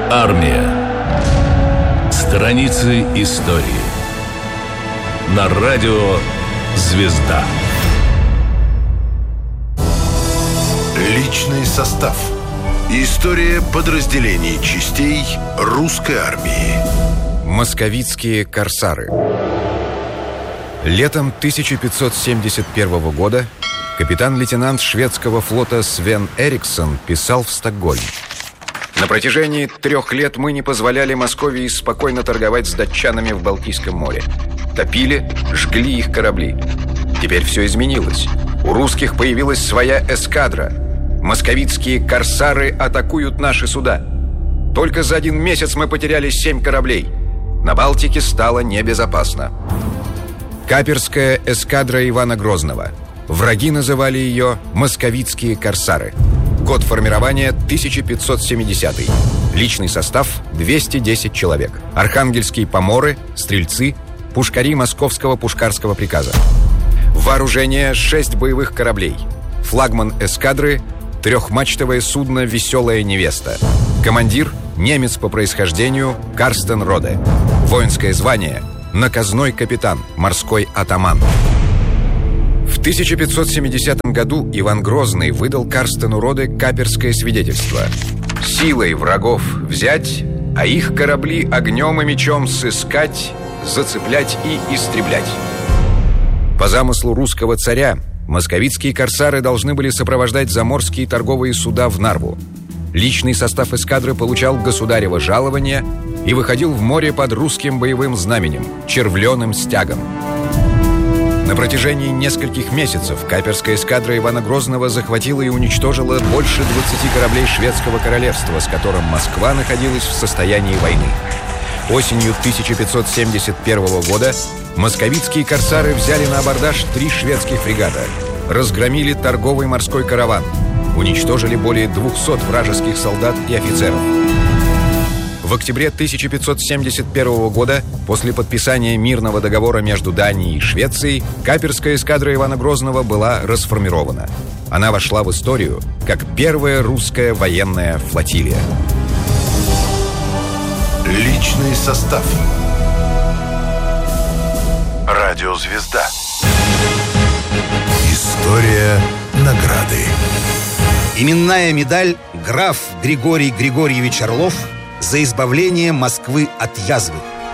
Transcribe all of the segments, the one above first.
Армия. Страницы истории. На радио «Звезда». Личный состав. История подразделений частей русской армии. Московицкие корсары. Летом 1571 года капитан-лейтенант шведского флота Свен Эриксон писал в Стокгольм: «На протяжении 3 лет мы не позволяли Московии спокойно торговать с датчанами в Балтийском море. Топили, жгли их корабли. Теперь все изменилось. У русских появилась своя эскадра. Московицкие корсары атакуют наши суда. Только за 1 месяц мы потеряли 7 кораблей. На Балтике стало небезопасно». Каперская эскадра Ивана Грозного. Враги называли ее «Московицкие корсары». Год формирования 1570. Личный состав 210 человек. Архангельские поморы, стрельцы, пушкари Московского пушкарского приказа. Вооружение 6 боевых кораблей. Флагман эскадры — 3-мачтовое судно «Веселая невеста». Командир — немец по происхождению Карстен Роде. Воинское звание — наказной капитан, морской атаман. В 1570 году Иван Грозный выдал Карстену Роде каперское свидетельство: «Силой врагов взять, а их корабли огнем и мечом сыскать, зацеплять и истреблять». По замыслу русского царя московицкие корсары должны были сопровождать заморские торговые суда в Нарву. Личный состав эскадры получал государево жалование и выходил в море под русским боевым знаменем — червленым стягом. На протяжении нескольких месяцев каперская эскадра Ивана Грозного захватила и уничтожила больше 20 кораблей шведского королевства, с которым Москва находилась в состоянии войны. Осенью 1571 года московицкие корсары взяли на абордаж 3 шведских фрегата, разгромили торговый морской караван, уничтожили более 200 вражеских солдат и офицеров. В октябре 1571 года, после подписания мирного договора между Данией и Швецией, каперская эскадра Ивана Грозного была расформирована. Она вошла в историю как первая русская военная флотилия. Личный состав. Радио «Звезда». История награды. Именная медаль граф Григорий Григорьевич Орлов за избавление Москвы от язвы.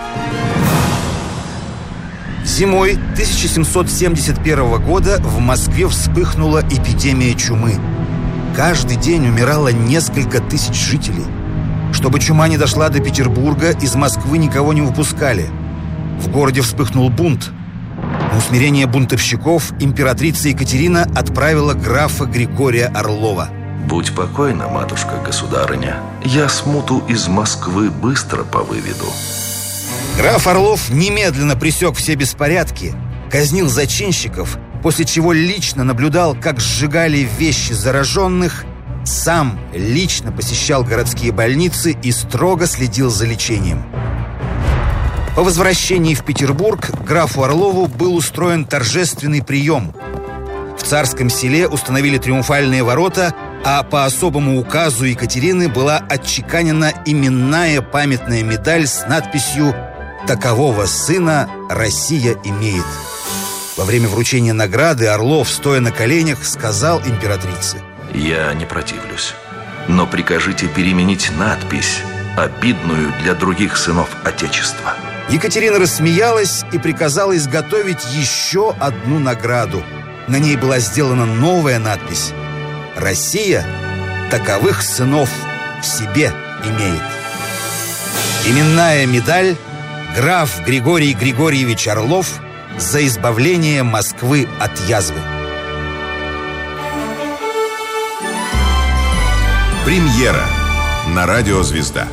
Зимой 1771 года в Москве вспыхнула эпидемия чумы. Каждый день умирало несколько тысяч жителей. Чтобы чума не дошла до Петербурга, из Москвы никого не выпускали. В городе вспыхнул бунт. На усмирение бунтовщиков императрица Екатерина отправила графа Григория Орлова. «Будь покойна, матушка-государыня, я смуту из Москвы быстро повыведу». Граф Орлов немедленно пресек все беспорядки, казнил зачинщиков, после чего лично наблюдал, как сжигали вещи зараженных, сам лично посещал городские больницы и строго следил за лечением. По возвращении в Петербург графу Орлову был устроен торжественный прием. В Царском селе установили триумфальные ворота, а по особому указу Екатерины была отчеканена именная памятная медаль с надписью «Такового сына Россия имеет». Во время вручения награды Орлов, стоя на коленях, сказал императрице: «Я не противлюсь, но прикажите переменить надпись, обидную для других сынов Отечества». Екатерина рассмеялась и приказала изготовить еще одну награду. На ней была сделана новая надпись: «Россия таковых сынов в себе имеет». Именная медаль граф Григорий Григорьевич Орлов за избавление Москвы от язвы. Премьера на радио «Звезда».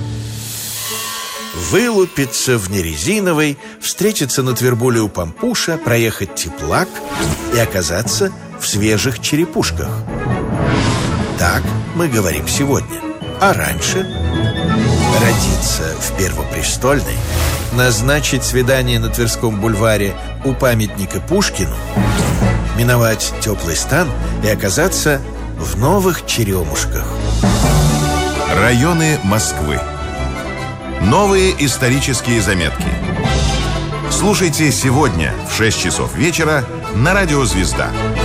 Вылупиться в нерезиновой, встретиться на Твербуле у Пампуша, проехать Теплак и оказаться в свежих черепушках. Так мы говорим сегодня. А раньше родиться в Первопрестольной, назначить свидание на Тверском бульваре у памятника Пушкину, миновать Теплый стан и оказаться в Новых Черемушках. Районы Москвы. Новые исторические заметки. Слушайте сегодня в 6 часов вечера на радио «Звезда».